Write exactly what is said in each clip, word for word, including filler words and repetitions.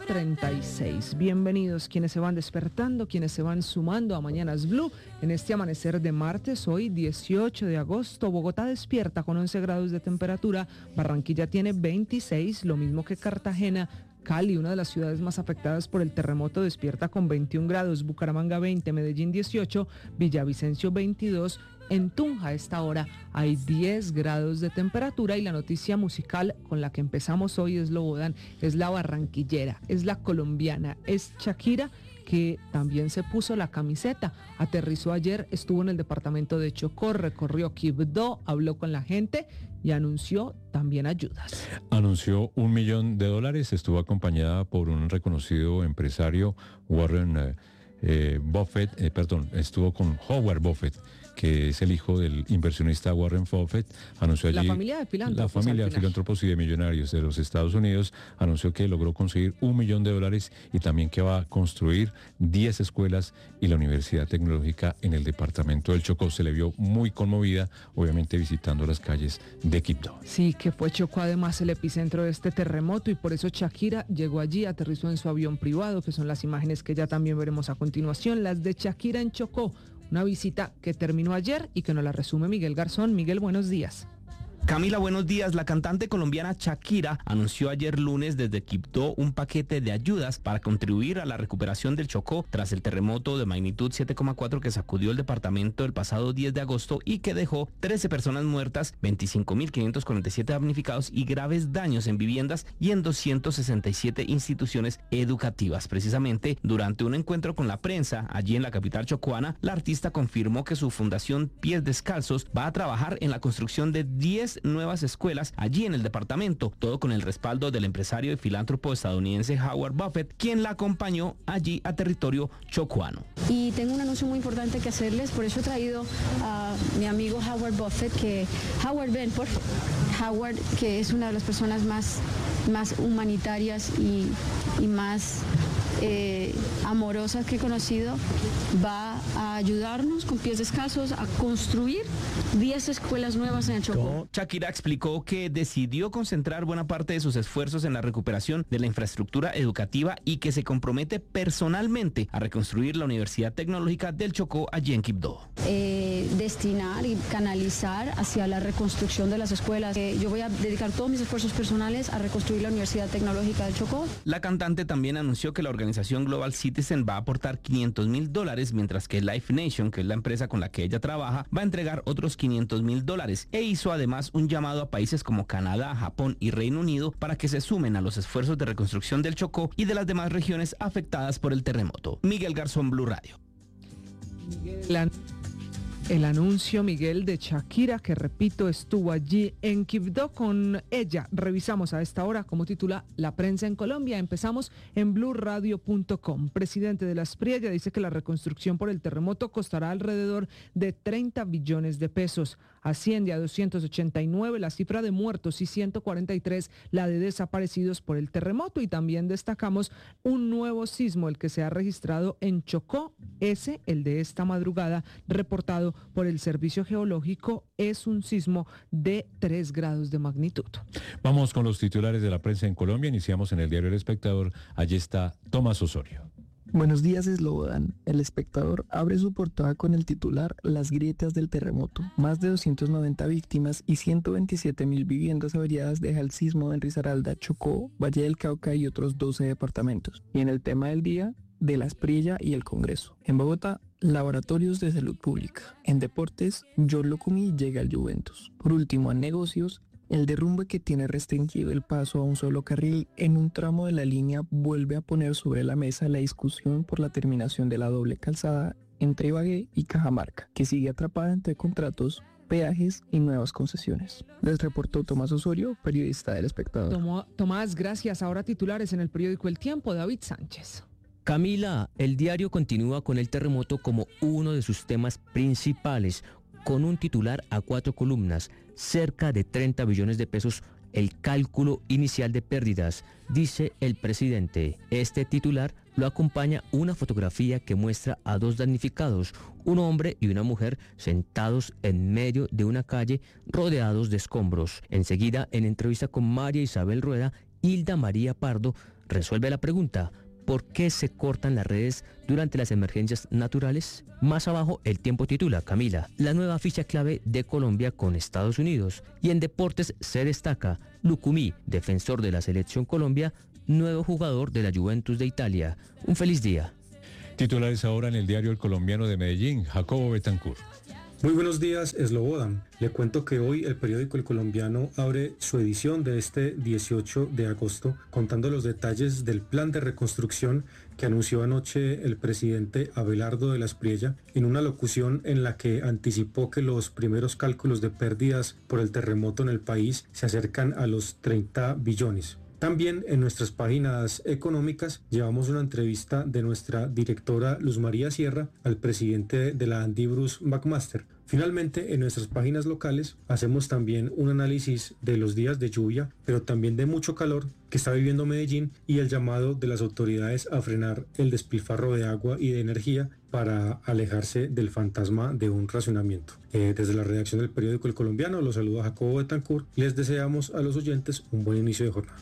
treinta y seis. Bienvenidos quienes se van despertando, quienes se van sumando a Mañanas Blue en este amanecer de martes, hoy dieciocho de agosto. Bogotá despierta con once grados de temperatura, Barranquilla tiene veintiséis, lo mismo que Cartagena. Cali, una de las ciudades más afectadas por el terremoto, despierta con veintiún grados, Bucaramanga veinte, Medellín dieciocho, Villavicencio veintidós. En Tunja a esta hora hay diez grados de temperatura y la noticia musical con la que empezamos hoy es Lobodan, es la barranquillera, es la colombiana, es Shakira, que también se puso la camiseta, aterrizó ayer, estuvo en el departamento de Chocó, recorrió Quibdó, habló con la gente y anunció también ayudas. Anunció un millón de dólares, estuvo acompañada por un reconocido empresario, Warren eh, eh, Buffett, eh, perdón, estuvo con Howard Buffett, que es el hijo del inversionista Warren Buffett, anunció allí... La familia de filántropos. La familia de filántropos y de millonarios de los Estados Unidos anunció que logró conseguir un millón de dólares y también que va a construir diez escuelas y la Universidad Tecnológica en el departamento del Chocó. Se le vio muy conmovida, obviamente visitando las calles de Quibdó. Sí, que fue Chocó además el epicentro de este terremoto y por eso Shakira llegó allí, aterrizó en su avión privado, que son las imágenes que ya también veremos a continuación, las de Shakira en Chocó. Una visita que terminó ayer y que nos la resume Miguel Garzón. Miguel, buenos días. Camila, buenos días. La cantante colombiana Shakira anunció ayer lunes desde Quibdó un paquete de ayudas para contribuir a la recuperación del Chocó tras el terremoto de magnitud siete coma cuatro que sacudió el departamento el pasado diez de agosto y que dejó trece personas muertas, veinticinco mil quinientos cuarenta y siete damnificados y graves daños en viviendas y en doscientas sesenta y siete instituciones educativas. Precisamente, durante un encuentro con la prensa allí en la capital chocoana, la artista confirmó que su fundación Pies Descalzos va a trabajar en la construcción de diez nuevas escuelas allí en el departamento, todo con el respaldo del empresario y filántropo estadounidense Howard Buffett, quien la acompañó allí a territorio chocoano. Y tengo un anuncio muy importante que hacerles, por eso he traído a mi amigo Howard Buffett, que Howard, ven, por Howard, que es una de las personas más, más humanitarias y, y más eh, amorosas que he conocido, va a ayudarnos con Pies Descalzos a construir diez escuelas nuevas en el Chocó. Shakira explicó que decidió concentrar buena parte de sus esfuerzos en la recuperación de la infraestructura educativa y que se compromete personalmente a reconstruir la Universidad Tecnológica del Chocó allí en Quibdó. Eh, destinar y canalizar hacia la reconstrucción de las escuelas. Eh, yo voy a dedicar todos mis esfuerzos personales a reconstruir la Universidad Tecnológica del Chocó. La cantante también anunció que la organización Global Citizen va a aportar quinientos mil dólares, mientras que Life Nation, que es la empresa con la que ella trabaja, va a entregar otros quinientos mil dólares e hizo además un llamado a países como Canadá, Japón y Reino Unido para que se sumen a los esfuerzos de reconstrucción del Chocó y de las demás regiones afectadas por el terremoto. Miguel Garzón, Blue Radio. La... El anuncio, Miguel, de Shakira, que repito, estuvo allí en Quibdó con ella. Revisamos a esta hora cómo titula La Prensa en Colombia. Empezamos en blue radio punto com. Presidente de la Aspriella dice que la reconstrucción por el terremoto costará alrededor de treinta billones de pesos. Asciende a doscientos ochenta y nueve la cifra de muertos y ciento cuarenta y tres la de desaparecidos por el terremoto. Y también destacamos un nuevo sismo, el que se ha registrado en Chocó. Ese, el de esta madrugada, reportado por el Servicio Geológico, es un sismo de tres grados de magnitud. Vamos con los titulares de la prensa en Colombia. Iniciamos en el diario El Espectador. Allí está Tomás Osorio. Buenos días, Slobodan. El Espectador abre su portada con el titular Las grietas del terremoto. Más de doscientas noventa víctimas y ciento veintisiete mil viviendas averiadas deja el sismo en Risaralda, Chocó, Valle del Cauca y otros doce departamentos. Y en el tema del día, de la Aspriella y el Congreso. En Bogotá, laboratorios de salud pública. En deportes, John Locumí llega al Juventus. Por último, en negocios, el derrumbe que tiene restringido el paso a un solo carril en un tramo de la línea vuelve a poner sobre la mesa la discusión por la terminación de la doble calzada entre Ibagué y Cajamarca, que sigue atrapada entre contratos, peajes y nuevas concesiones. Les reportó Tomás Osorio, periodista del Espectador. Tomó, Tomás, gracias. Ahora titulares en el periódico El Tiempo, David Sánchez. Camila, el diario continúa con el terremoto como uno de sus temas principales, con un titular a cuatro columnas, cerca de treinta billones de pesos, el cálculo inicial de pérdidas, dice el presidente. Este titular lo acompaña una fotografía que muestra a dos damnificados, un hombre y una mujer sentados en medio de una calle rodeados de escombros. Enseguida, en entrevista con María Isabel Rueda, Hilda María Pardo resuelve la pregunta: ¿por qué se cortan las redes durante las emergencias naturales? Más abajo el Tiempo titula, Camila, la nueva ficha clave de Colombia con Estados Unidos. Y en deportes se destaca Lucumí, defensor de la Selección Colombia, nuevo jugador de la Juventus de Italia. Un feliz día. Titulares ahora en el diario El Colombiano de Medellín, Jacobo Betancourt. Muy buenos días, Slobodan. Le cuento que hoy el periódico El Colombiano abre su edición de este dieciocho de agosto contando los detalles del plan de reconstrucción que anunció anoche el presidente Abelardo de la Espriella en una locución en la que anticipó que los primeros cálculos de pérdidas por el terremoto en el país se acercan a los treinta billones. También en nuestras páginas económicas llevamos una entrevista de nuestra directora Luz María Sierra al presidente de la Andy Bruce McMaster. Finalmente, en nuestras páginas locales hacemos también un análisis de los días de lluvia, pero también de mucho calor que está viviendo Medellín y el llamado de las autoridades a frenar el despilfarro de agua y de energía para alejarse del fantasma de un racionamiento. Eh, desde la redacción del periódico El Colombiano los saluda Jacobo Betancourt y les deseamos a los oyentes un buen inicio de jornada.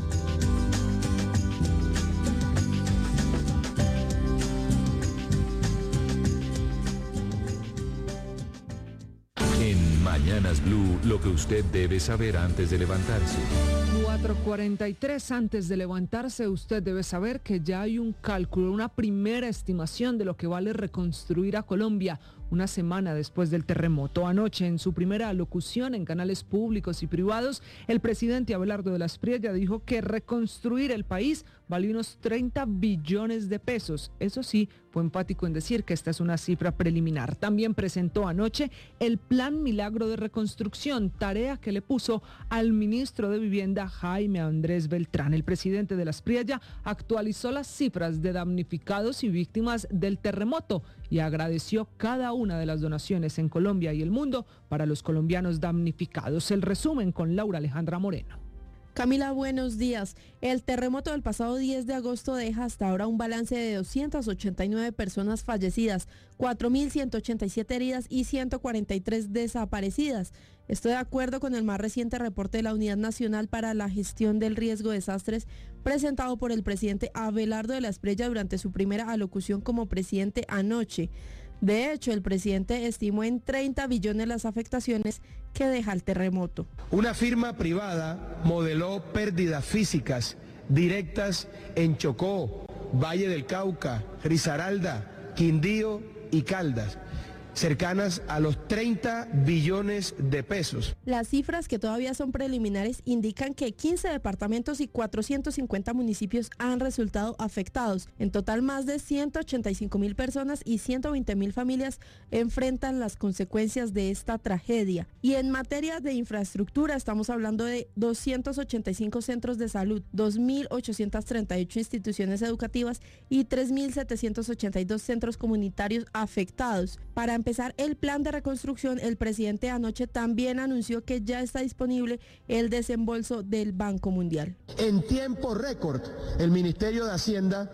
En Mañanas Blue, lo que usted debe saber antes de levantarse. cuatro cuarenta y tres, antes de levantarse, usted debe saber que ya hay un cálculo, una primera estimación de lo que vale reconstruir a Colombia una semana después del terremoto. Anoche, en su primera alocución en canales públicos y privados, el presidente Abelardo de la Espriella dijo que reconstruir el país vale unos treinta billones de pesos. Eso sí, fue enfático en decir que esta es una cifra preliminar. También presentó anoche el Plan Milagro de Reconstrucción, tarea que le puso al ministro de Vivienda, Jaime Andrés Beltrán. El presidente de la Espriella actualizó las cifras de damnificados y víctimas del terremoto y agradeció cada una de las donaciones en Colombia y el mundo para los colombianos damnificados. El resumen con Laura Alejandra Moreno. Camila, buenos días. El terremoto del pasado diez de agosto deja hasta ahora un balance de doscientas ochenta y nueve personas fallecidas, cuatro mil ciento ochenta y siete heridas y ciento cuarenta y tres desaparecidas. Esto de acuerdo con el más reciente reporte de la Unidad Nacional para la Gestión del Riesgo de Desastres, presentado por el presidente Abelardo de la Espriella durante su primera alocución como presidente anoche. De hecho, el presidente estimó en treinta billones las afectaciones que deja el terremoto. Una firma privada modeló pérdidas físicas directas en Chocó, Valle del Cauca, Risaralda, Quindío y Caldas, cercanas a los treinta billones de pesos. Las cifras, que todavía son preliminares, indican que quince departamentos y cuatrocientos cincuenta municipios han resultado afectados. En total, más de ciento ochenta y cinco mil personas y ciento veinte mil familias enfrentan las consecuencias de esta tragedia. Y en materia de infraestructura, estamos hablando de doscientos ochenta y cinco centros de salud, dos mil ochocientas treinta y ocho instituciones educativas y tres mil setecientos ochenta y dos centros comunitarios afectados. Para empezar el plan de reconstrucción, el presidente anoche también anunció que ya está disponible el desembolso del Banco Mundial. En tiempo récord, el Ministerio de Hacienda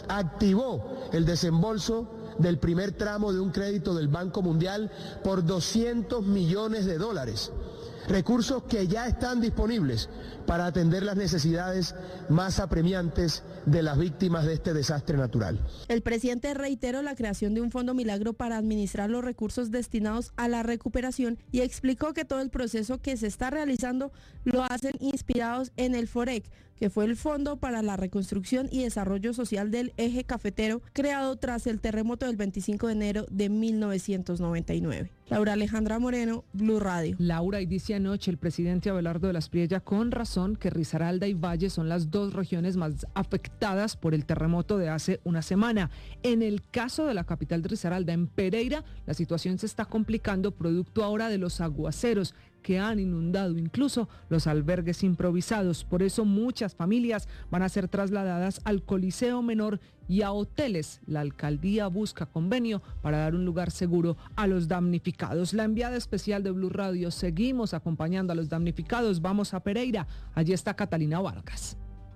activó el desembolso del primer tramo de un crédito del Banco Mundial por doscientos millones de dólares. Recursos que ya están disponibles para atender las necesidades más apremiantes de las víctimas de este desastre natural. El presidente reiteró la creación de un fondo milagro para administrar los recursos destinados a la recuperación y explicó que todo el proceso que se está realizando lo hacen inspirados en el FOREC, que fue el Fondo para la Reconstrucción y Desarrollo Social del Eje Cafetero, creado tras el terremoto del veinticinco de enero de mil novecientos noventa y nueve. Laura Alejandra Moreno, Blue Radio. Laura, y dice anoche el presidente Abelardo de la Espriella con razón que Risaralda y Valle son las dos regiones más afectadas por el terremoto de hace una semana. En el caso de la capital de Risaralda, en Pereira, la situación se está complicando producto ahora de los aguaceros que han inundado incluso los albergues improvisados. Por eso muchas familias van a ser trasladadas al Coliseo Menor y a hoteles. La alcaldía busca convenio para dar un lugar seguro a los damnificados. La enviada especial de Blue Radio, seguimos acompañando a los damnificados. Vamos a Pereira, allí está Catalina Vargas.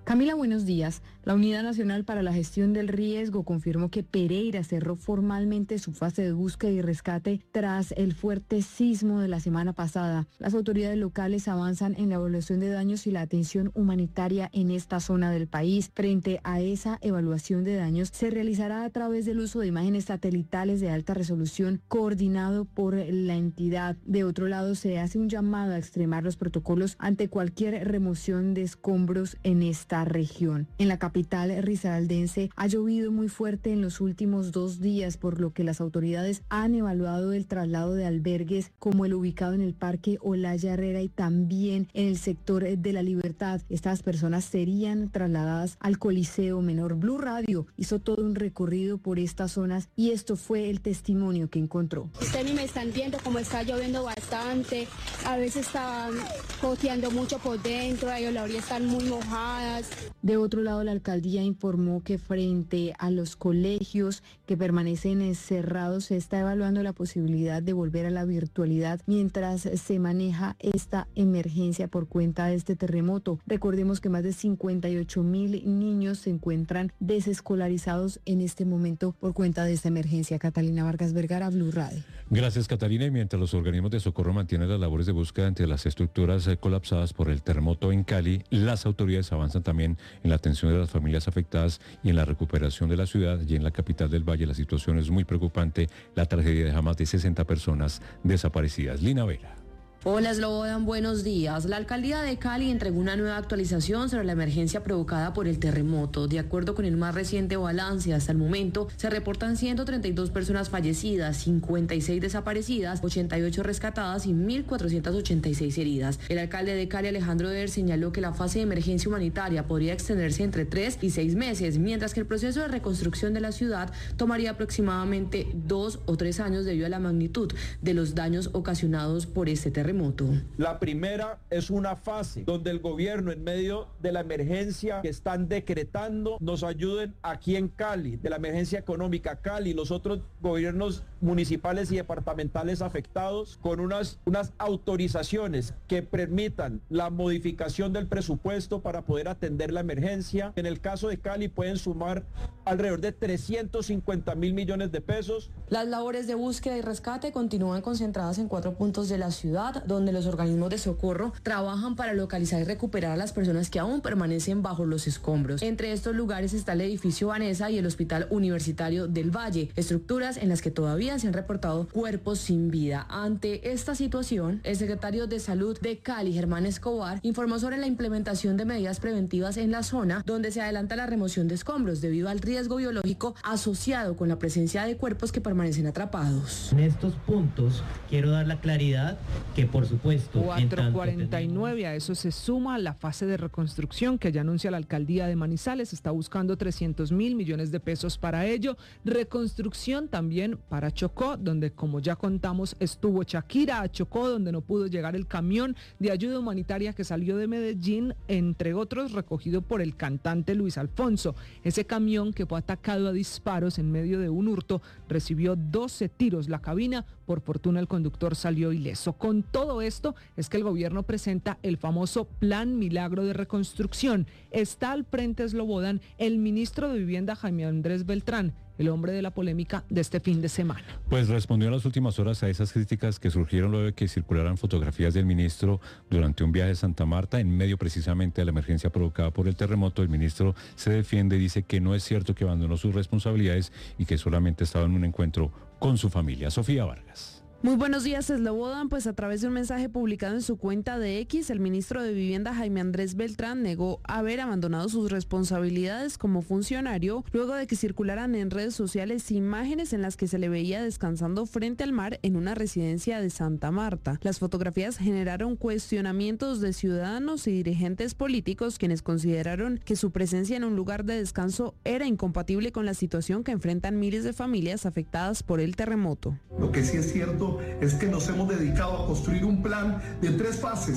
Camila, buenos días. La Unidad Nacional para la Gestión del Riesgo confirmó que Pereira cerró formalmente su fase de búsqueda y rescate tras el fuerte sismo de la semana pasada. Las autoridades locales avanzan en la evaluación de daños y la atención humanitaria en esta zona del país. Frente a esa evaluación de daños, se realizará a través del uso de imágenes satelitales de alta resolución coordinado por la entidad. De otro lado, se hace un llamado a extremar los protocolos ante cualquier remoción de escombros en esta región. En la capital risaraldense ha llovido muy fuerte en los últimos dos días, por lo que las autoridades han evaluado el traslado de albergues como el ubicado en el Parque Olaya Herrera y también en el sector de La Libertad. Estas personas serían trasladadas al Coliseo Menor. Blue Radio hizo todo un recorrido por estas zonas y esto fue el testimonio que encontró. Ustedes me están viendo como está lloviendo bastante, a veces están goteando mucho por dentro, ellos la orilla están muy mojadas. De otro lado, la alcaldía informó que frente a los colegios que permanecen cerrados se está evaluando la posibilidad de volver a la virtualidad mientras se maneja esta emergencia por cuenta de este terremoto. Recordemos que más de cincuenta y ocho mil niños se encuentran desescolarizados en este momento por cuenta de esta emergencia. Catalina Vargas Vergara, Blue Radio. Gracias, Catalina. Y mientras los organismos de socorro mantienen las labores de búsqueda entre las estructuras eh, colapsadas por el terremoto en Cali, las autoridades avanzan también en la atención de las familias afectadas y en la recuperación de la ciudad. Y en la capital del Valle la situación es muy preocupante. La tragedia deja más de sesenta personas desaparecidas. Lina Vera. Hola, Slobodan, buenos días. La alcaldía de Cali entregó una nueva actualización sobre la emergencia provocada por el terremoto. De acuerdo con el más reciente balance, hasta el momento se reportan ciento treinta y dos personas fallecidas, cincuenta y seis desaparecidas, ochenta y ocho rescatadas y mil cuatrocientas ochenta y seis heridas. El alcalde de Cali, Alejandro Der, señaló que la fase de emergencia humanitaria podría extenderse entre tres y seis meses, mientras que el proceso de reconstrucción de la ciudad tomaría aproximadamente dos o tres años debido a la magnitud de los daños ocasionados por este terremoto. La primera es una fase donde el gobierno, en medio de la emergencia que están decretando, nos ayuden aquí en Cali, de la emergencia económica. Cali y los otros gobiernos municipales y departamentales afectados, con unas, unas autorizaciones que permitan la modificación del presupuesto para poder atender la emergencia. En el caso de Cali pueden sumar alrededor de trescientos cincuenta mil millones de pesos. Las labores de búsqueda y rescate continúan concentradas en cuatro puntos de la ciudad, donde los organismos de socorro trabajan para localizar y recuperar a las personas que aún permanecen bajo los escombros. Entre estos lugares está el edificio Vanessa y el Hospital Universitario del Valle, estructuras en las que todavía se han reportado cuerpos sin vida. Ante esta situación, el secretario de Salud de Cali, Germán Escobar, informó sobre la implementación de medidas preventivas en la zona, donde se adelanta la remoción de escombros debido al riesgo biológico asociado con la presencia de cuerpos que permanecen atrapados. En estos puntos quiero dar la claridad que por supuesto cuatro cuarenta y nueve, a eso se suma la fase de reconstrucción que ya anuncia la alcaldía de Manizales, está buscando trescientos mil millones de pesos para ello. Reconstrucción también para Chocó, donde como ya contamos estuvo Shakira, a Chocó donde no pudo llegar el camión de ayuda humanitaria que salió de Medellín, entre otros recogido por el cantante Luis Alfonso. Ese camión, que fue atacado a disparos en medio de un hurto, recibió doce tiros. La cabina, por fortuna el conductor salió ileso. Con todo esto es que el gobierno presenta el famoso Plan Milagro de Reconstrucción. Está al frente, Slobodan, el ministro de Vivienda Jaime Andrés Beltrán, el hombre de la polémica de este fin de semana. Pues respondió en las últimas horas a esas críticas que surgieron luego de que circularan fotografías del ministro durante un viaje a Santa Marta, en medio precisamente de la emergencia provocada por el terremoto. El ministro se defiende y dice que no es cierto que abandonó sus responsabilidades y que solamente estaba en un encuentro con su familia. Sofía Vargas. Muy buenos días, Slobodan. Pues a través de un mensaje publicado en su cuenta de X, el ministro de Vivienda Jaime Andrés Beltrán negó haber abandonado sus responsabilidades como funcionario luego de que circularan en redes sociales imágenes en las que se le veía descansando frente al mar en una residencia de Santa Marta. Las fotografías generaron cuestionamientos de ciudadanos y dirigentes políticos, quienes consideraron que su presencia en un lugar de descanso era incompatible con la situación que enfrentan miles de familias afectadas por el terremoto. Lo que sí es cierto es que nos hemos dedicado a construir un plan de tres fases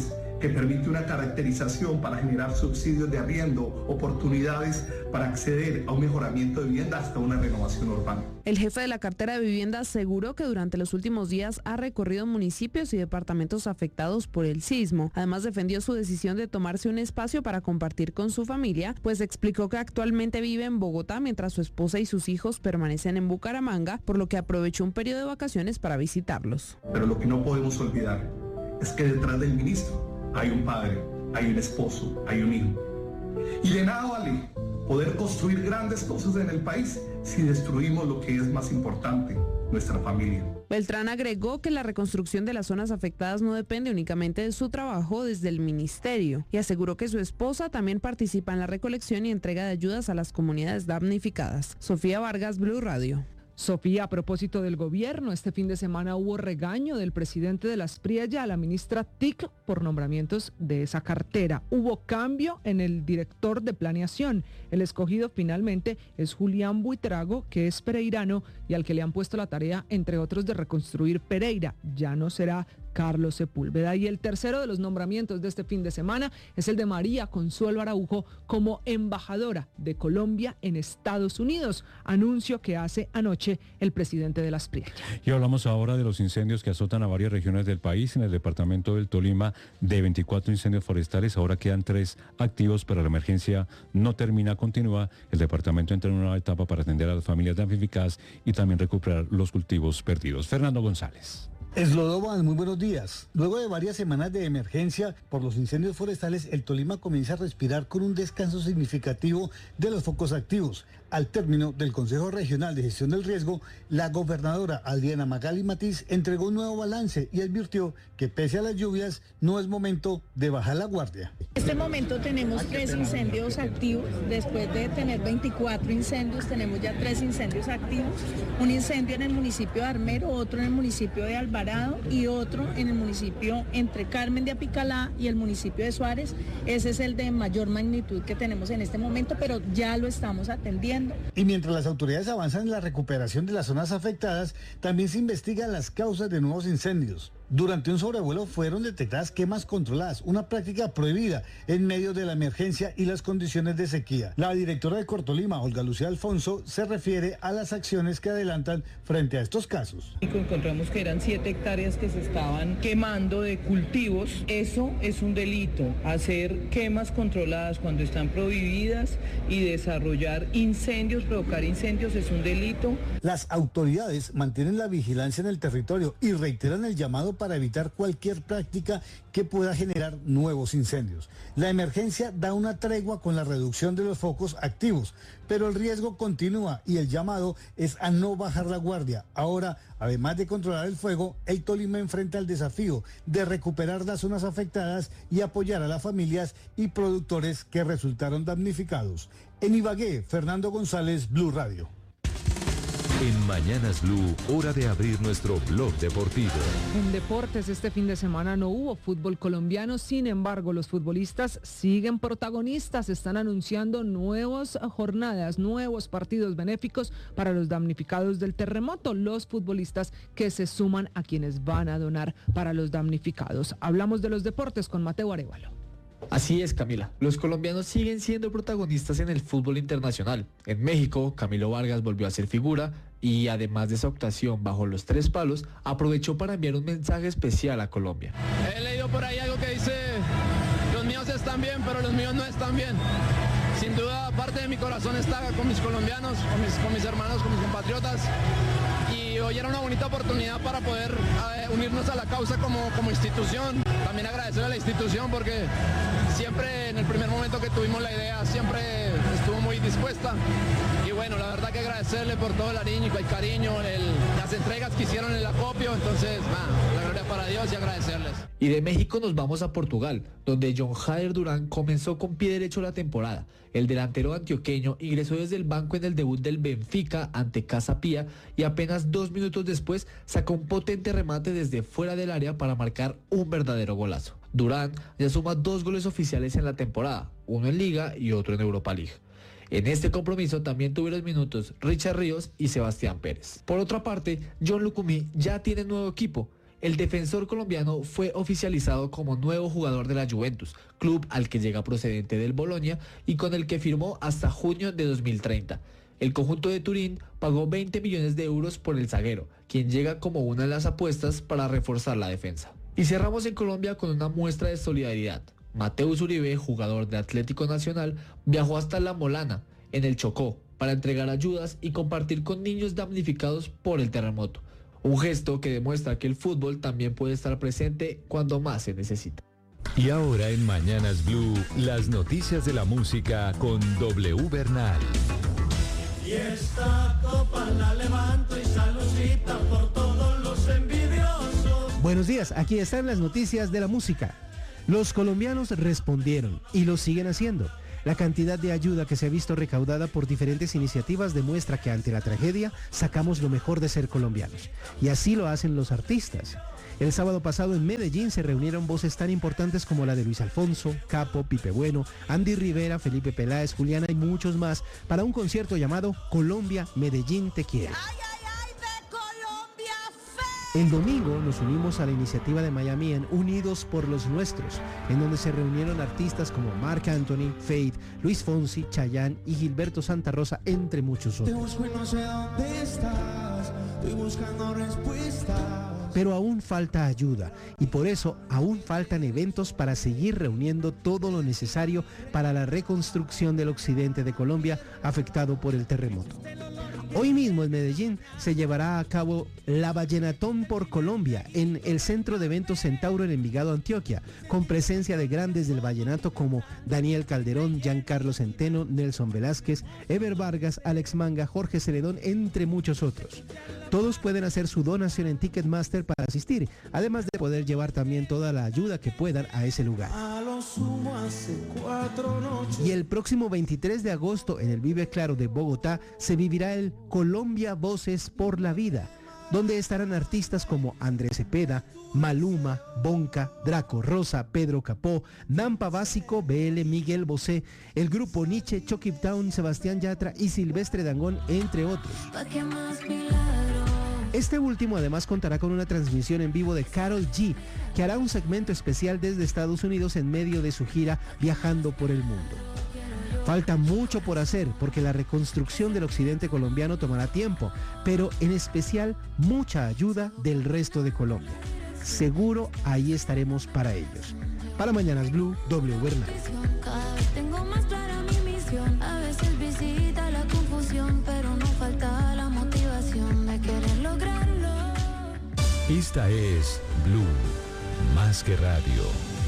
que permite una caracterización para generar subsidios de arriendo, oportunidades para acceder a un mejoramiento de vivienda hasta una renovación urbana. El jefe de la cartera de vivienda aseguró que durante los últimos días ha recorrido municipios y departamentos afectados por el sismo. Además, defendió su decisión de tomarse un espacio para compartir con su familia, pues explicó que actualmente vive en Bogotá mientras su esposa y sus hijos permanecen en Bucaramanga, por lo que aprovechó un periodo de vacaciones para visitarlos. Pero lo que no podemos olvidar es que detrás del ministro hay un padre, hay un esposo, hay un hijo. Y de nada vale poder construir grandes cosas en el país si destruimos lo que es más importante, nuestra familia. Beltrán agregó que la reconstrucción de las zonas afectadas no depende únicamente de su trabajo desde el ministerio y aseguró que su esposa también participa en la recolección y entrega de ayudas a las comunidades damnificadas. Sofía Vargas, Blue Radio. Sofía, a propósito del gobierno, este fin de semana hubo regaño del presidente de la Aspriella a la ministra T I C por nombramientos de esa cartera. Hubo cambio en el director de planeación. El escogido finalmente es Julián Buitrago, que es pereirano y al que le han puesto la tarea, entre otros, de reconstruir Pereira. Ya no será Carlos Sepúlveda. Y el tercero de los nombramientos de este fin de semana es el de María Consuelo Araujo como embajadora de Colombia en Estados Unidos, anuncio que hace anoche el presidente de la Aspriella. Y hablamos ahora de los incendios que azotan a varias regiones del país. En el departamento del Tolima, de veinticuatro incendios forestales, ahora quedan tres activos, pero la emergencia no termina, continúa. El departamento entra en una nueva etapa para atender a las familias damnificadas y también recuperar los cultivos perdidos. Fernando González. Eslodoban, muy buenos días. Luego de varias semanas de emergencia por los incendios forestales, el Tolima comienza a respirar con un descanso significativo de los focos activos. Al término del Consejo Regional de Gestión del Riesgo, la gobernadora Adriana Magali Matiz entregó un nuevo balance y advirtió que pese a las lluvias no es momento de bajar la guardia. En este momento tenemos tres incendios activos. Después de tener veinticuatro incendios, tenemos ya tres incendios activos. Un incendio en el municipio de Armero, otro en el municipio de Alvarado y otro en el municipio entre Carmen de Apicalá y el municipio de Suárez. Ese es el de mayor magnitud que tenemos en este momento, pero ya lo estamos atendiendo. Y mientras las autoridades avanzan en la recuperación de las zonas afectadas, también se investigan las causas de nuevos incendios. Durante un sobrevuelo fueron detectadas quemas controladas, una práctica prohibida en medio de la emergencia y las condiciones de sequía. La directora de Cortolima, Olga Lucía Alfonso, se refiere a las acciones que adelantan frente a estos casos. Encontramos que eran siete hectáreas que se estaban quemando de cultivos. Eso es un delito, hacer quemas controladas cuando están prohibidas y desarrollar incendios, provocar incendios es un delito. Las autoridades mantienen la vigilancia en el territorio y reiteran el llamado para evitar cualquier práctica que pueda generar nuevos incendios. La emergencia da una tregua con la reducción de los focos activos, pero el riesgo continúa y el llamado es a no bajar la guardia. Ahora, además de controlar el fuego, el Tolima enfrenta el desafío de recuperar las zonas afectadas y apoyar a las familias y productores que resultaron damnificados. En Ibagué, Fernando González, Blue Radio. En Mañanas Blue, hora de abrir nuestro blog deportivo. En deportes este fin de semana no hubo fútbol colombiano, sin embargo los futbolistas siguen protagonistas, están anunciando nuevas jornadas, nuevos partidos benéficos para los damnificados del terremoto, los futbolistas que se suman a quienes van a donar para los damnificados. Hablamos de los deportes con Mateo Arevalo. Así es, Camila. Los colombianos siguen siendo protagonistas en el fútbol internacional. En México, Camilo Vargas volvió a ser figura y además de esa actuación bajo los tres palos, aprovechó para enviar un mensaje especial a Colombia. He leído por ahí algo que dice, los míos están bien, pero los míos no están bien. Sin duda, parte de mi corazón está con mis colombianos, con mis, con mis hermanos, con mis compatriotas. Y hoy era una bonita oportunidad para poder eh, unirnos a la causa como, como institución. También agradecer a la institución porque siempre en el primer momento que tuvimos la idea, siempre estuvo muy dispuesta. Y bueno, la verdad que agradecerle por todo el cariño, el cariño el, las entregas que hicieron en el acopio. Entonces, nah, la gloria para Dios y agradecerles. Y de México nos vamos a Portugal, donde John Jader Durán comenzó con pie derecho la temporada. El delantero antioqueño ingresó desde el banco en el debut del Benfica ante Casa Pía y apenas dos minutos después sacó un potente remate desde fuera del área para marcar un verdadero golazo. Durán ya suma dos goles oficiales en la temporada, uno en Liga y otro en Europa League. En este compromiso también tuvieron minutos Richard Ríos y Sebastián Pérez. Por otra parte, John Lucumí ya tiene nuevo equipo. el defensor colombiano fue oficializado como nuevo jugador de la Juventus, club al que llega procedente del Bolonia y con el que firmó hasta junio de dos mil treinta. El conjunto de Turín pagó veinte millones de euros por el zaguero, quien llega como una de las apuestas para reforzar la defensa. Y cerramos en Colombia con una muestra de solidaridad. Mateus Uribe, jugador de Atlético Nacional, viajó hasta La Molana, en el Chocó, para entregar ayudas y compartir con niños damnificados por el terremoto. Un gesto que demuestra que el fútbol también puede estar presente cuando más se necesita. Y ahora en Mañanas Blue, las noticias de la música con W Bernal. Y esta copa la levanto y saludita por todos los envidiosos. Buenos días, aquí están las noticias de la música. Los colombianos respondieron y lo siguen haciendo. La cantidad de ayuda que se ha visto recaudada por diferentes iniciativas demuestra que ante la tragedia sacamos lo mejor de ser colombianos. Y así lo hacen los artistas. El sábado pasado en Medellín se reunieron voces tan importantes como la de Luis Alfonso, Capo, Pipe Bueno, Andy Rivera, Felipe Peláez, Juliana y muchos más para un concierto llamado Colombia, Medellín te quiere. El domingo nos unimos a la iniciativa de Miami en Unidos por los Nuestros, en donde se reunieron artistas como Marc Anthony, Faith, Luis Fonsi, Chayanne y Gilberto Santa Rosa, entre muchos otros. Te busco y no sé dónde estás, estoy buscando respuestas. Pero aún falta ayuda y por eso aún faltan eventos para seguir reuniendo todo lo necesario para la reconstrucción del occidente de Colombia afectado por el terremoto. Hoy mismo en Medellín se llevará a cabo la Vallenatón por Colombia en el Centro de Eventos Centauro en Envigado, Antioquia, con presencia de grandes del vallenato como Daniel Calderón, Giancarlo Centeno, Nelson Velázquez, Ever Vargas, Alex Manga, Jorge Celedón, entre muchos otros. Todos pueden hacer su donación en Ticketmaster para asistir, además de poder llevar también toda la ayuda que puedan a ese lugar. Y el próximo veintitrés de agosto en el Vive Claro de Bogotá se vivirá el Colombia Voces por la Vida, donde estarán artistas como Andrés Cepeda, Maluma, Bonca, Draco Rosa, Pedro Capó, Nampa Básico, B L, Miguel Bosé, el grupo Nietzsche, Chucky Town, Sebastián Yatra y Silvestre Dangond, entre otros. Este último además contará con una transmisión en vivo de Karol G, que hará un segmento especial desde Estados Unidos en medio de su gira Viajando por el Mundo. Falta mucho por hacer porque la reconstrucción del occidente colombiano tomará tiempo, pero en especial mucha ayuda del resto de Colombia. Seguro ahí estaremos para ellos. Para Mañanas Blue, W Bernal. Tengo más clara mi misión, a veces visita la confusión, pero no falta la motivación de querer lograrlo. Esta es Blue, más que radio.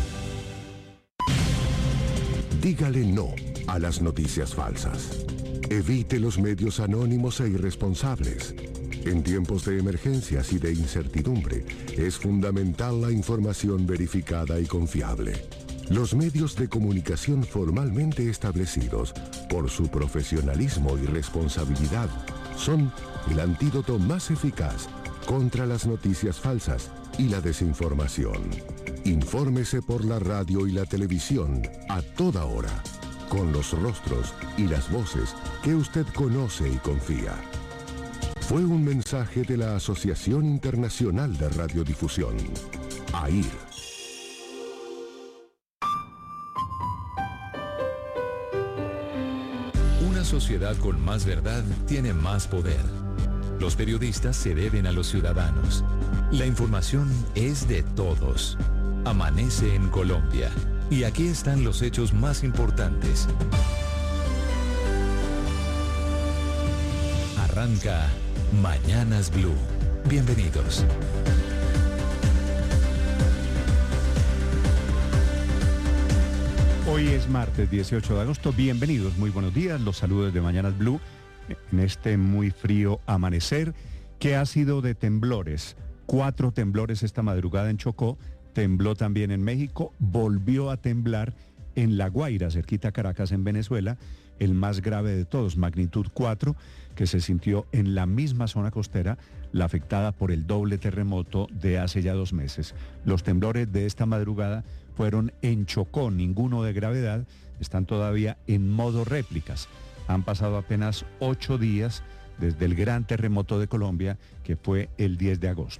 Dígale no a las noticias falsas. Evite los medios anónimos e irresponsables. En tiempos de emergencias y de incertidumbre, es fundamental la información verificada y confiable. Los medios de comunicación formalmente establecidos, por su profesionalismo y responsabilidad, son el antídoto más eficaz contra las noticias falsas y la desinformación. Infórmese por la radio y la televisión a toda hora, con los rostros y las voces que usted conoce y confía. Fue un mensaje de la Asociación Internacional de Radiodifusión, A I R. Una sociedad con más verdad tiene más poder. Los periodistas se deben a los ciudadanos. La información es de todos. Amanece en Colombia. Y aquí están los hechos más importantes. Arranca Mañanas Blue. Bienvenidos. Hoy es martes dieciocho de agosto. Bienvenidos, muy buenos días. Los saludos de Mañanas Blue en este muy frío amanecer que ha sido de temblores. Cuatro temblores esta madrugada en Chocó. Tembló también en México, volvió a temblar en La Guaira, cerquita a Caracas, en Venezuela, el más grave de todos, magnitud cuatro, que se sintió en la misma zona costera, la afectada por el doble terremoto de hace ya dos meses. Los temblores de esta madrugada fueron en Chocó, ninguno de gravedad, están todavía en modo réplicas. Han pasado apenas ocho días desde el gran terremoto de Colombia, que fue el diez de agosto.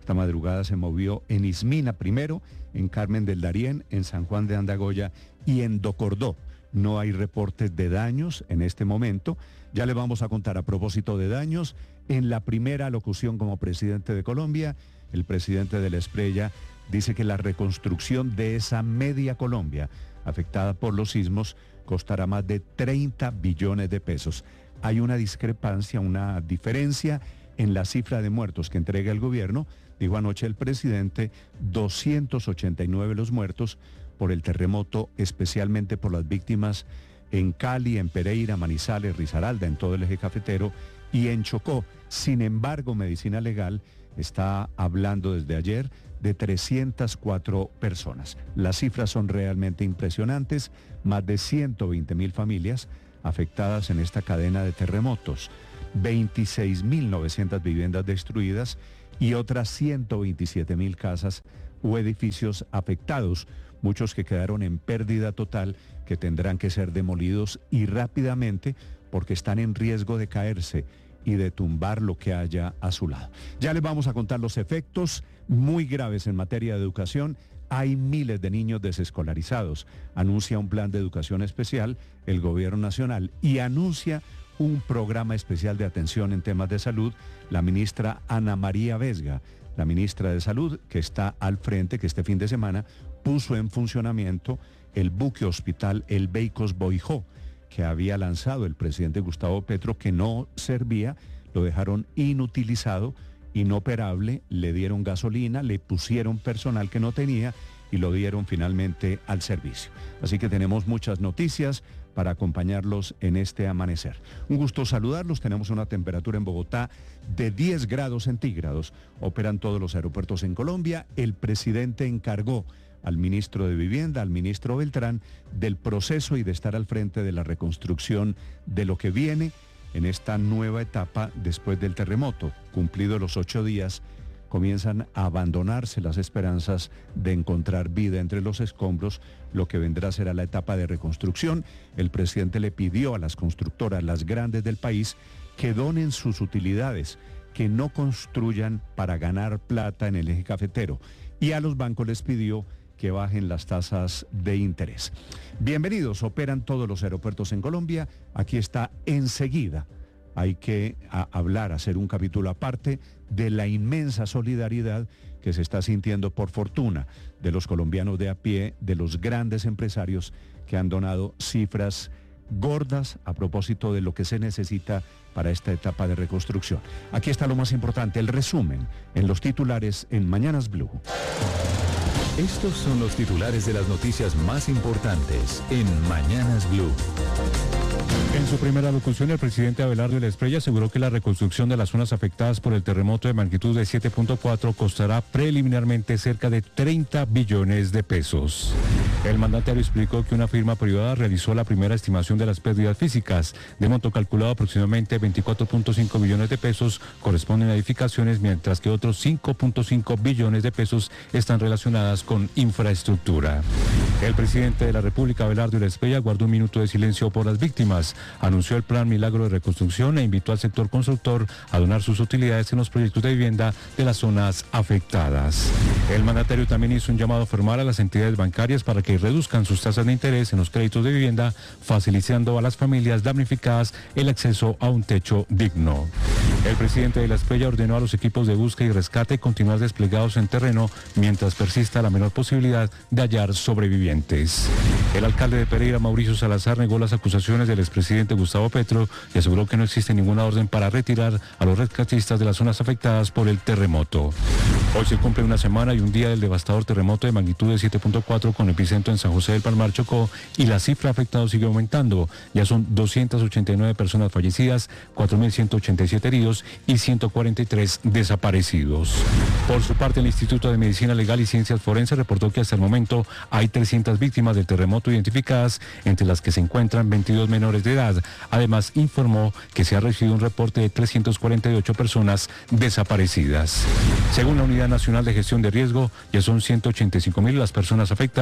Esta madrugada se movió en Ismina primero, en Carmen del Darién, en San Juan de Andagoya y en Docordó. No hay reportes de daños en este momento. Ya le vamos a contar a propósito de daños. En la primera locución como presidente de Colombia, el presidente de la Espriella dice que la reconstrucción de esa media Colombia afectada por los sismos costará más de treinta billones de pesos. Hay una discrepancia, una diferencia en la cifra de muertos que entrega el gobierno. Dijo anoche el presidente, doscientos ochenta y nueve los muertos por el terremoto, especialmente por las víctimas en Cali, en Pereira, Manizales, Risaralda, en todo el eje cafetero y en Chocó. Sin embargo, Medicina Legal está hablando desde ayer de trescientas cuatro personas. Las cifras son realmente impresionantes, más de ciento veinte mil familias afectadas en esta cadena de terremotos, veintiséis mil novecientas viviendas destruidas y otras ciento veintisiete mil casas o edificios afectados, muchos que quedaron en pérdida total, que tendrán que ser demolidos y rápidamente porque están en riesgo de caerse y de tumbar lo que haya a su lado. Ya les vamos a contar los efectos muy graves en materia de educación. Hay miles de niños desescolarizados. Anuncia un plan de educación especial el gobierno nacional y anuncia un programa especial de atención en temas de salud la ministra Ana María Vesga, la ministra de Salud, que está al frente, que este fin de semana puso en funcionamiento el buque hospital El Beicos Boijó, que había lanzado el presidente Gustavo Petro, que no servía, lo dejaron inutilizado, inoperable, le dieron gasolina, le pusieron personal que no tenía y lo dieron finalmente al servicio. Así que tenemos muchas noticias para acompañarlos en este amanecer. Un gusto saludarlos. Tenemos una temperatura en Bogotá de diez grados centígrados. Operan todos los aeropuertos en Colombia. El presidente encargó al ministro de Vivienda, al ministro Beltrán, del proceso y de estar al frente de la reconstrucción de lo que viene en esta nueva etapa después del terremoto. Cumplidos los ocho días, comienzan a abandonarse las esperanzas de encontrar vida entre los escombros. Lo que vendrá será la etapa de reconstrucción. El presidente le pidió a las constructoras, las grandes del país, que donen sus utilidades, que no construyan para ganar plata en el eje cafetero. Y a los bancos les pidió que bajen las tasas de interés. Bienvenidos, operan todos los aeropuertos en Colombia. Aquí está enseguida. Hay que a, hablar, hacer un capítulo aparte de la inmensa solidaridad que se está sintiendo, por fortuna, de los colombianos de a pie, de los grandes empresarios que han donado cifras gordas a propósito de lo que se necesita para esta etapa de reconstrucción. Aquí está lo más importante, el resumen en los titulares en Mañanas Blue. Estos son los titulares de las noticias más importantes en Mañanas Blue. En su primera locución, el presidente Abelardo de la Espriella aseguró que la reconstrucción de las zonas afectadas por el terremoto de magnitud de siete punto cuatro costará preliminarmente cerca de treinta billones de pesos. El mandatario explicó que una firma privada realizó la primera estimación de las pérdidas físicas, de monto calculado aproximadamente veinticuatro punto cinco billones de pesos corresponden a edificaciones, mientras que otros cinco punto cinco billones de pesos están relacionadas con infraestructura. El presidente de la República, Abelardo de la Espriella, guardó un minuto de silencio por las víctimas, anunció el plan Milagro de Reconstrucción e invitó al sector constructor a donar sus utilidades en los proyectos de vivienda de las zonas afectadas. El mandatario también hizo un llamado formal a las entidades bancarias para que reduzcan sus tasas de interés en los créditos de vivienda, facilitando a las familias damnificadas el acceso a un techo digno. El presidente de la Espriella ordenó a los equipos de búsqueda y rescate continuar desplegados en terreno mientras persista la menor posibilidad de hallar sobrevivientes. El alcalde de Pereira, Mauricio Salazar, negó las acusaciones del expresidente Gustavo Petro y aseguró que no existe ninguna orden para retirar a los rescatistas de las zonas afectadas por el terremoto. Hoy se cumple una semana y un día del devastador terremoto de magnitud de siete punto cuatro con epicentro en San José del Palmar, Chocó, y la cifra de afectados sigue aumentando. Ya son doscientas ochenta y nueve personas fallecidas, cuatro mil ciento ochenta y siete heridos y ciento cuarenta y tres desaparecidos. Por su parte, el Instituto de Medicina Legal y Ciencias Forenses reportó que hasta el momento hay trescientas víctimas del terremoto identificadas, entre las que se encuentran veintidós menores de edad. Además, informó que se ha recibido un reporte de trescientas cuarenta y ocho personas desaparecidas. Según la Unidad Nacional de Gestión de Riesgo, ya son ciento ochenta y cinco mil las personas afectadas,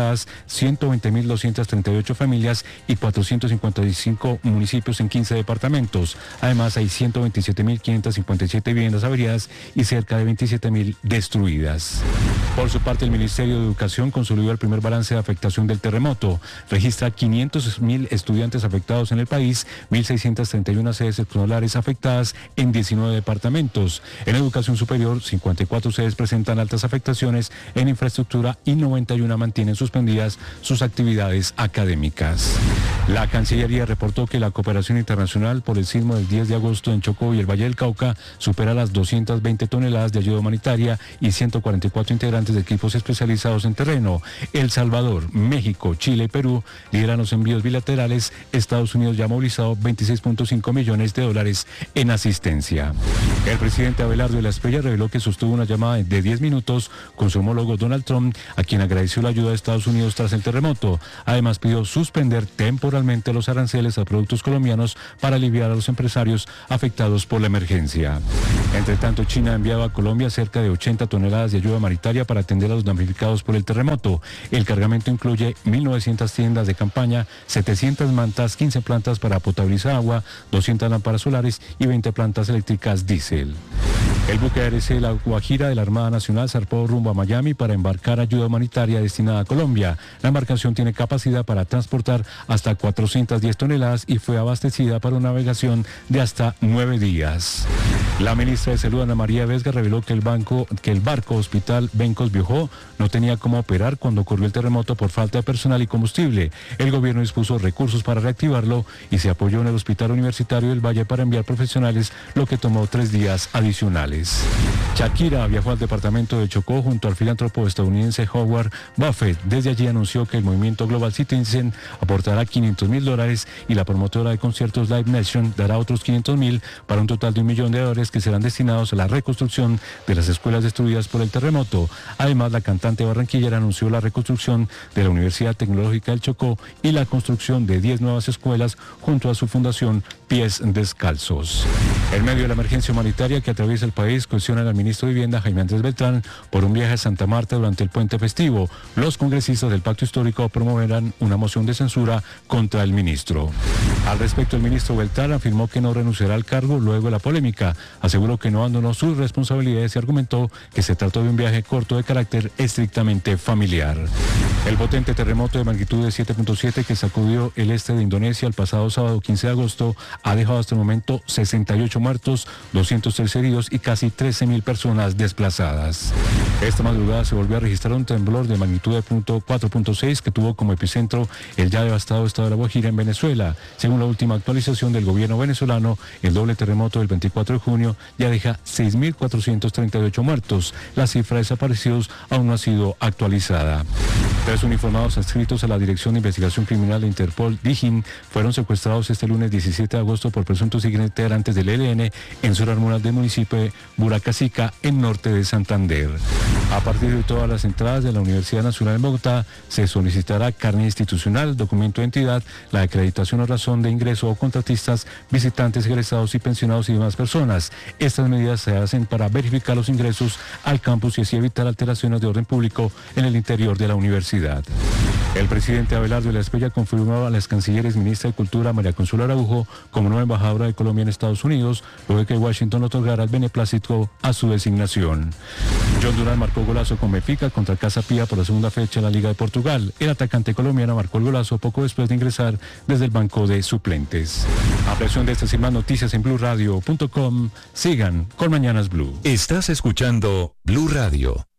ciento veinte mil doscientas treinta y ocho familias y cuatrocientos cincuenta y cinco municipios en quince departamentos. Además, hay ciento veintisiete mil quinientas cincuenta y siete viviendas averiadas y cerca de veintisiete mil destruidas. Por su parte, el Ministerio de Educación consolidó el primer balance de afectación del terremoto. Registra quinientos mil estudiantes afectados en el país, mil seiscientas treinta y una sedes escolares afectadas en diecinueve departamentos. En educación superior, cincuenta y cuatro sedes presentan altas afectaciones en infraestructura y noventa y uno mantienen suspendidas sus actividades académicas. La Cancillería reportó que la cooperación internacional por el sismo del diez de agosto en Chocó y el Valle del Cauca supera las doscientas veinte toneladas de ayuda humanitaria y ciento cuarenta y cuatro integrantes de equipos especializados en terreno. El Salvador, México, Chile y Perú lideran los envíos bilaterales. Estados Unidos ya ha movilizado veintiséis punto cinco millones de dólares en asistencia. El presidente Abelardo de la Espriella reveló que sostuvo una llamada de diez minutos con su homólogo Donald Trump, a quien agradeció la ayuda de Estados Unidos tras el terremoto. Además, pidió suspender temporalmente los aranceles a productos colombianos para aliviar a los empresarios afectados por la emergencia. Entre tanto, China ha enviado a Colombia cerca de ochenta toneladas de ayuda humanitaria para atender a los damnificados por el terremoto. El cargamento incluye mil novecientas tiendas de campaña, setecientas mantas, quince plantas para potabilizar agua, doscientas lámparas solares y veinte plantas eléctricas diésel. El buque A R C La Guajira de la Armada Nacional zarpó rumbo a Miami para embarcar ayuda humanitaria destinada a Colombia. La embarcación tiene capacidad para transportar hasta cuatrocientas diez toneladas y fue abastecida para una navegación de hasta nueve días. La ministra de Salud, Ana María Vesga, reveló que el, banco, que el barco Hospital Bencos Biojó no tenía cómo operar cuando ocurrió el terremoto por falta de personal y combustible. El gobierno dispuso recursos para reactivarlo y se apoyó en el Hospital Universitario del Valle para enviar profesionales, lo que tomó tres días adicionales. Shakira viajó al departamento de Chocó junto al filántropo estadounidense Howard Buffett. Desde allí anunció que el movimiento Global Citizen aportará quinientos mil dólares y la promotora de conciertos Live Nation dará otros quinientos mil para un total de un millón de dólares que serán destinados a la reconstrucción de las escuelas destruidas por el terremoto. Además, la cantante barranquillera anunció la reconstrucción de la Universidad Tecnológica del Chocó y la construcción de diez nuevas escuelas junto a su fundación Pies Descalzos. En medio de la emergencia humanitaria que atraviesa el país, cuestionan al ministro de Vivienda, Jaime Andrés Beltrán, por un viaje a Santa Marta durante el puente festivo. Los congresistas del Pacto Histórico promoverán una moción de censura contra el ministro. Al respecto, el ministro Beltrán afirmó que no renunciará al cargo luego de la polémica. Aseguró que no abandonó sus responsabilidades y argumentó que se trató de un viaje corto de carácter estrictamente familiar. El potente terremoto de magnitud de siete punto siete que sacudió el este de Indonesia el pasado sábado quince de agosto ha dejado hasta el momento sesenta y ocho muertos, doscientos tres heridos y casi trece mil personas desplazadas. Esta madrugada se volvió a registrar un temblor de magnitud de cuatro punto seis que tuvo como epicentro el ya devastado estado de La Guajira en Venezuela. Según la última actualización del gobierno venezolano, el doble terremoto del veinticuatro de junio ya deja seis mil cuatrocientos treinta y ocho muertos. La cifra de desaparecidos aún no ha sido actualizada. Tres uniformados adscritos a la Dirección de Investigación Criminal de Interpol, DIGIN, fueron secuestrados este lunes diecisiete de agosto por presuntos integrantes del E L N en zona rural del municipio de Buracasica, en norte de Santander. A partir de todas las entradas de la Universidad Nacional de Bogotá, se solicitará carne institucional, documento de entidad, la acreditación o razón de ingreso o contratistas, visitantes, egresados y pensionados y demás personas. Estas medidas se hacen para verificar los ingresos al campus y así evitar alteraciones de orden público en el interior de la universidad. El presidente Abelardo de la Espriella confirmó a las cancilleres ministra de Cultura María Consuelo Araujo como nueva embajadora de Colombia en Estados Unidos, luego de que Washington otorgara el beneplácito a su designación. John Durán marcó golazo con Benfica contra Casa Pía por la segunda fecha en la Liga de Portugal. El atacante colombiano marcó el golazo poco después de ingresar desde el banco de suplentes. Ampliación de estas y más noticias en blue radio punto com. Sigan con Mañanas Blue. Estás escuchando Blue Radio.